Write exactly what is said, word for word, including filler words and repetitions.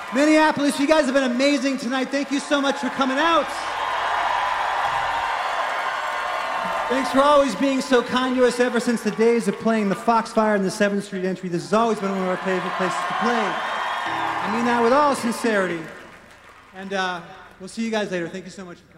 Minneapolis, you guys have been amazing tonight. Thank you so much for coming out. Thanks for always being so kind to us ever since the days of playing the Foxfire and the seventh Street Entry. This has always been one of our favorite places to play. I mean that with all sincerity. And uh, we'll see you guys later. Thank you so much.